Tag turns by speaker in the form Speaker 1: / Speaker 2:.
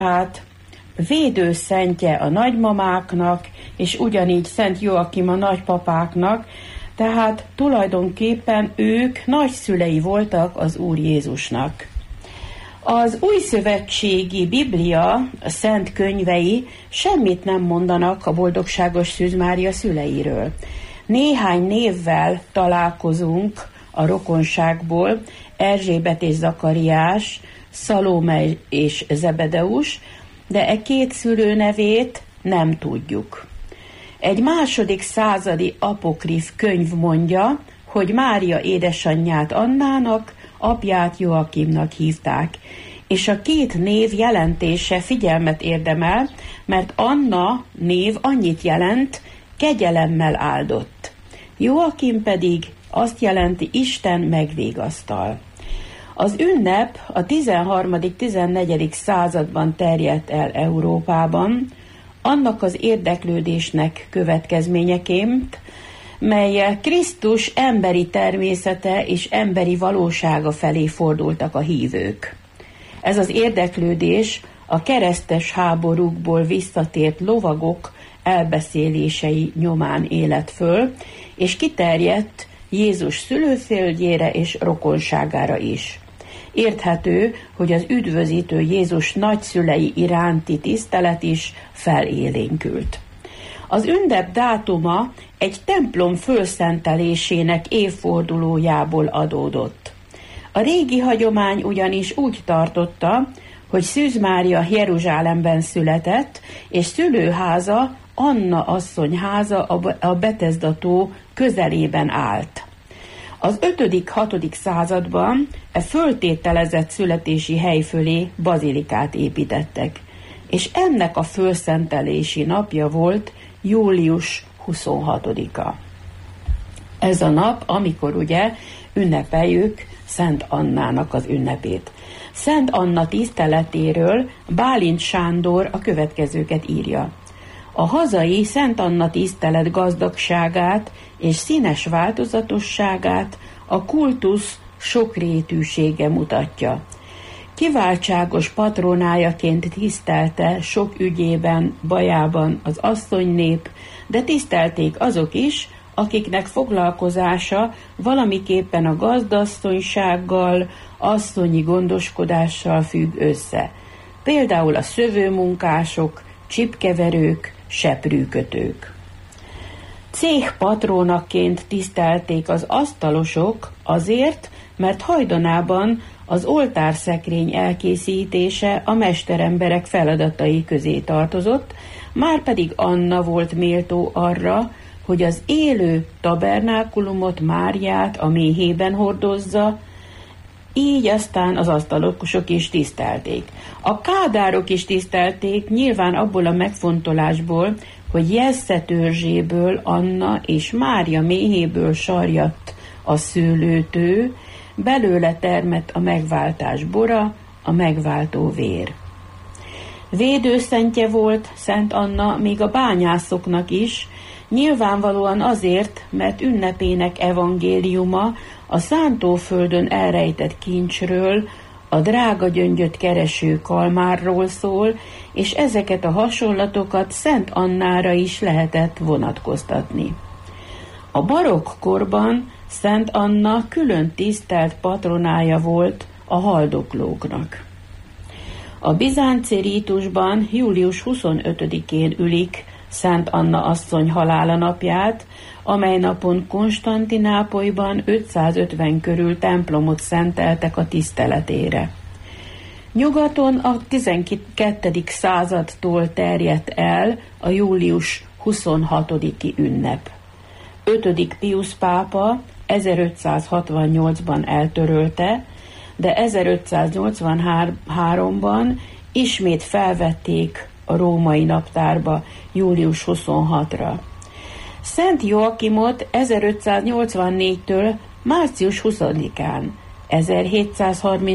Speaker 1: hát védőszentje a nagymamáknak, és ugyanígy Szent Joakim a nagypapáknak, tehát tulajdonképpen ők nagyszülei voltak az Úr Jézusnak. Az újszövetségi Biblia, a szent könyvei semmit nem mondanak a boldogságos Szűz Mária szüleiről. Néhány névvel találkozunk a rokonságból: Erzsébet és Zakariás, Szalóme és Zebedeus, de e két szülő nevét nem tudjuk. Egy második századi apokrif könyv mondja, hogy Mária édesanyját Annának, apját Joakimnak hívták, és a két név jelentése figyelmet érdemel, mert Anna név annyit jelent: kegyelemmel áldott. Joakim pedig azt jelenti: Isten megvégasztal. Az ünnep a 13.-14. században terjedt el Európában, annak az érdeklődésnek következményeként, mellyel Krisztus emberi természete és emberi valósága felé fordultak a hívők. Ez az érdeklődés a keresztes háborúkból visszatért lovagok elbeszélései nyomán élet föl, és kiterjedt Jézus szülőföldjére és rokonságára is. Érthető, hogy az üdvözítő Jézus nagyszülei iránti tisztelet is felélénkült. Az ünnep dátuma egy templom fölszentelésének évfordulójából adódott. A régi hagyomány ugyanis úgy tartotta, hogy Szűz Mária Jeruzsálemben született, és szülőháza, Anna asszony háza a Betesda-tó közelében állt. Az 5.-6. században föltételezett születési hely fölé bazilikát építettek, és ennek a fölszentelési napja volt július 26-a. Ez a nap, amikor ugye ünnepeljük Szent Annának az ünnepét. Szent Anna tiszteletéről Bálint Sándor a következőket írja: a hazai Szent Anna tisztelet gazdagságát és színes változatosságát a kultusz sokrétűsége mutatja. Kiváltságos patronájaként tisztelte sok ügyében, bajában az asszonynép, de tisztelték azok is, akiknek foglalkozása valamiképpen a gazdasszonysággal, asszonyi gondoskodással függ össze. Például a szövőmunkások, csipkeverők, seprűkötők. Céhpatrónaként tisztelték az asztalosok azért, mert hajdanában az oltárszekrény elkészítése a mesteremberek feladatai közé tartozott, márpedig Anna volt méltó arra, hogy az élő tabernákulumot, Máriát a méhében hordozza, így aztán az asztalosok is tisztelték. A kádárok is tisztelték, nyilván abból a megfontolásból, hogy Jessze törzséből Anna és Mária méhéből sarjadt a szőlőtő, belőle termett a megváltás bora, a megváltó vér. Védőszentje volt Szent Anna még a bányászoknak is, nyilvánvalóan azért, mert ünnepének evangéliuma a szántóföldön elrejtett kincsről, a drága gyöngyöt kereső kalmárról szól, és ezeket a hasonlatokat Szent Annára is lehetett vonatkoztatni. A barokk korban Szent Anna külön tisztelt patronája volt a haldoklóknak. A bizánci rítusban július 25-én ülik Szent Anna asszony halála napját, amely napon Konstantinápolyban 550 körül templomot szenteltek a tiszteletére. Nyugaton a 12. századtól terjedt el a július 26-i ünnep. 5. Piusz pápa 1568-ban eltörölte, de 1583-ban ismét felvették a római naptárba július 26-ra. Szent Joakimot 1584-től március 20-án, 1730